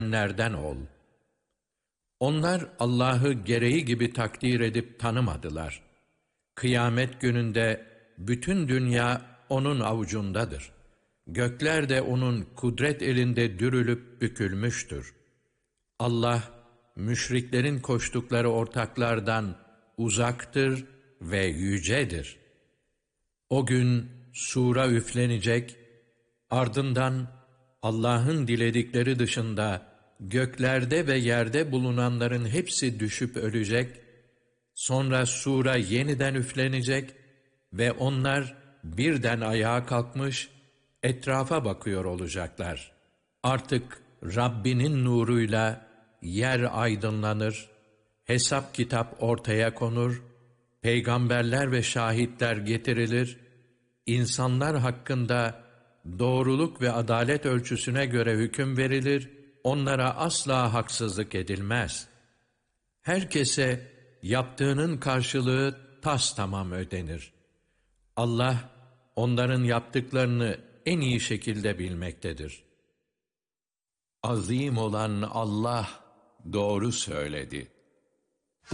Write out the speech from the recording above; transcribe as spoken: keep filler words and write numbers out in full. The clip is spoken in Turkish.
nereden ol. Onlar Allah'ı gereği gibi takdir edip tanımadılar. Kıyamet gününde bütün dünya onun avucundadır. Gökler de onun kudret elinde dürülüp bükülmüştür. Allah, müşriklerin koştukları ortaklardan uzaktır ve yücedir. O gün sura üflenecek, ardından Allah'ın diledikleri dışında göklerde ve yerde bulunanların hepsi düşüp ölecek, sonra sura yeniden üflenecek ve onlar birden ayağa kalkmış, etrafa bakıyor olacaklar. Artık Rabbinin nuruyla yer aydınlanır, hesap kitap ortaya konur, peygamberler ve şahitler getirilir, insanlar hakkında doğruluk ve adalet ölçüsüne göre hüküm verilir, onlara asla haksızlık edilmez. Herkese yaptığının karşılığı tastamam ödenir. Allah, onların yaptıklarını en iyi şekilde bilmektedir. Azim olan Allah doğru söyledi.